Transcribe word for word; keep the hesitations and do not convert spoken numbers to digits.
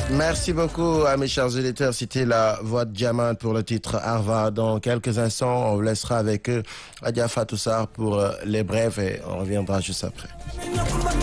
Merci beaucoup à mes chers auditeurs. C'était la voix de Diamant pour le titre Arva. Dans quelques instants, on vous laissera avec eux Adia Fatou Sarr pour les brèves et on reviendra juste après.